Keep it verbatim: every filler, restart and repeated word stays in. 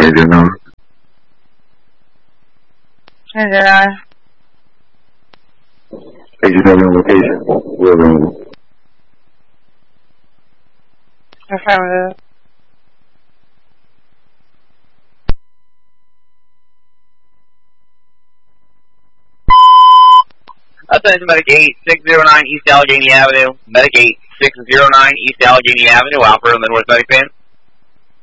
manager knows. And then I... Agent Evan location. We're available. Affirmative. Attention Medic eight six zero nine East Allegheny Avenue. Medic eight six zero nine East Allegheny Avenue. Alpha and North Medic Band.